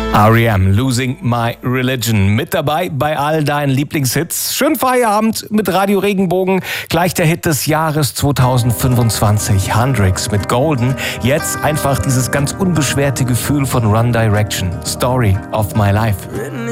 R.E.M. Losing My Religion. Mit dabei bei all deinen Lieblingshits. Schönen Feierabend mit Radio Regenbogen. Gleich der Hit des Jahres 2025. Hendrix mit Golden. Jetzt einfach dieses ganz unbeschwerte Gefühl von One Direction. Story of My Life.